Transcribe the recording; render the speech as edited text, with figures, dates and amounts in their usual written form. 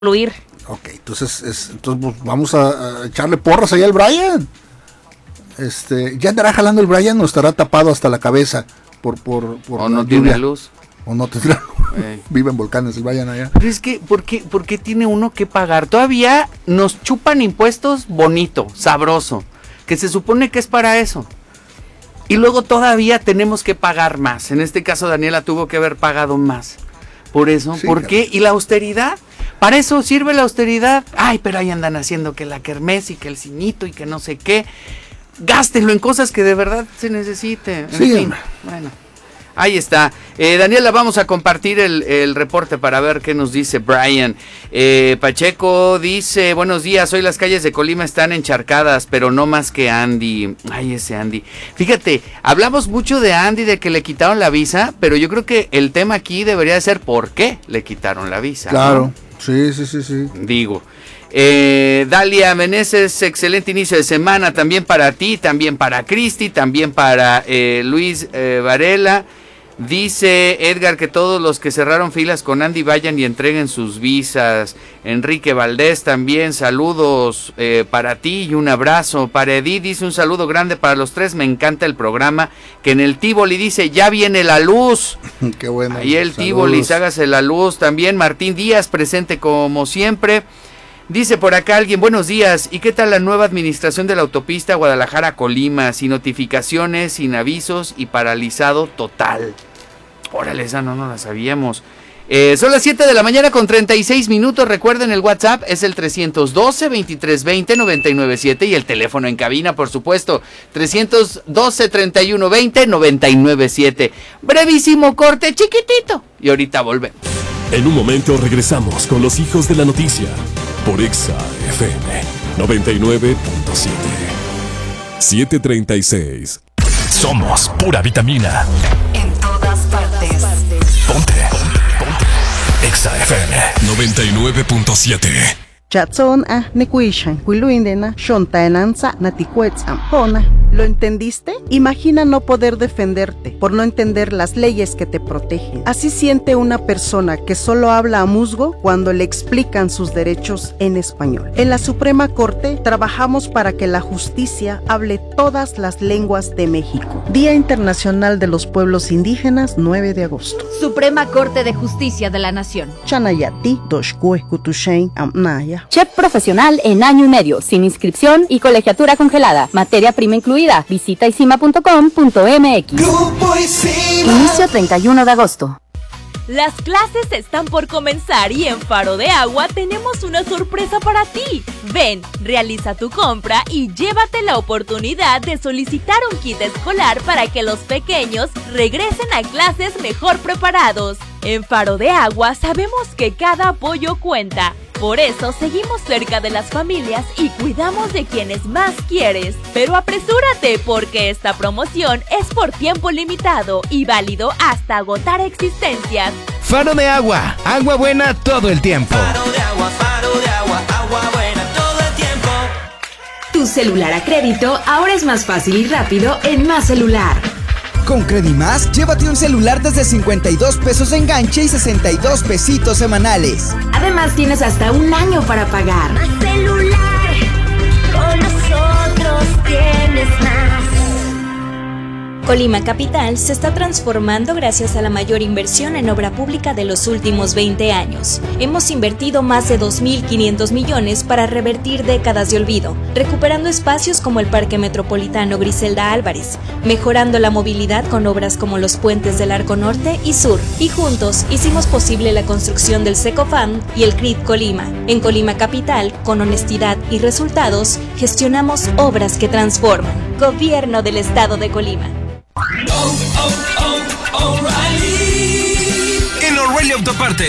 fluir. Ok, entonces pues, vamos a echarle porras allá al Brian. ¿Ya andará jalando el Brian o estará tapado hasta la cabeza por o no tiene luz? O no tendrá. Vive en volcanes el Brian allá. Pero es que, ¿por qué tiene uno que pagar? Todavía nos chupan impuestos bonito, sabroso, que se supone que es para eso. Y luego todavía tenemos que pagar más. En este caso Daniela tuvo que haber pagado más. Por eso, sí, ¿por qué? ¿Y la austeridad? Para eso sirve la austeridad. Ay, pero ahí andan haciendo que la kermés y que el cinito y que no sé qué. Gástenlo en cosas que de verdad se necesiten. En fin, bueno. Ahí está. Daniela, vamos a compartir el reporte para ver qué nos dice Brian. Pacheco dice, buenos días, hoy las calles de Colima están encharcadas, pero no más que Andy. Ay, ese Andy. Fíjate, hablamos mucho de Andy, de que le quitaron la visa, pero yo creo que el tema aquí debería de ser por qué le quitaron la visa. Claro, ¿no? Sí. Digo. Dalia Meneses, excelente inicio de semana, también para ti, también para Cristi, también para Luis Varela. Dice Edgar que todos los que cerraron filas con Andy vayan y entreguen sus visas. Enrique Valdés también, saludos para ti y un abrazo. Para Edith dice un saludo grande para los tres, me encanta el programa. Que en el Tívoli dice, ya viene la luz. Qué bueno. Ahí el Tívoli, hágase la luz. También Martín Díaz, presente como siempre. Dice por acá alguien, buenos días, ¿y qué tal la nueva administración de la autopista Guadalajara-Colima? Sin notificaciones, sin avisos y paralizado total. Órale, esa no la sabíamos. Son las 7 de la mañana con 36 minutos, recuerden el WhatsApp es el 312-2320-997 y el teléfono en cabina, por supuesto, 312-3120-997. Brevísimo corte, chiquitito, y ahorita volvemos. En un momento regresamos con los hijos de la noticia. Por Exa FM 99.7 7:36. Somos pura vitamina. En todas partes. Ponte. Exa FM 99.7. Chatson nekuishan kuiluindena shontaenanza natikuetzam. ¿Lo entendiste? Imagina no poder defenderte por no entender las leyes que te protegen. Así siente una persona que solo habla a musgo cuando le explican sus derechos en español. En la Suprema Corte trabajamos para que la justicia hable todas las lenguas de México. Día Internacional de los Pueblos Indígenas, 9 de agosto. Suprema Corte de Justicia de la Nación. Chanayati, Doshkue, Kutushain, Amnaya. Chef profesional en año y medio, sin inscripción y colegiatura congelada. Materia prima incluida. Visita isima.com.mx. Inicio 31 de agosto. Las clases están por comenzar y en Faro de Agua tenemos una sorpresa para ti. Ven, realiza tu compra y llévate la oportunidad de solicitar un kit escolar para que los pequeños regresen a clases mejor preparados. En Faro de Agua sabemos que cada apoyo cuenta. Por eso seguimos cerca de las familias y cuidamos de quienes más quieres. Pero apresúrate porque esta promoción es por tiempo limitado y válido hasta agotar existencias. Faro de Agua, agua buena todo el tiempo. Faro de agua, agua buena todo el tiempo. Tu celular a crédito ahora es más fácil y rápido en Más Celular. Con Credimás, llévate un celular desde 52 pesos de enganche y 62 pesitos semanales. Además, tienes hasta un año para pagar. Más Celular, con nosotros tienes más. Colima Capital se está transformando gracias a la mayor inversión en obra pública de los últimos 20 años. Hemos invertido más de 2.500 millones para revertir décadas de olvido, recuperando espacios como el Parque Metropolitano Griselda Álvarez, mejorando la movilidad con obras como los puentes del Arco Norte y Sur, y juntos hicimos posible la construcción del Secofam y el CRIT Colima. En Colima Capital, con honestidad y resultados, gestionamos obras que transforman. Gobierno del Estado de Colima. En O'Reilly Autopartes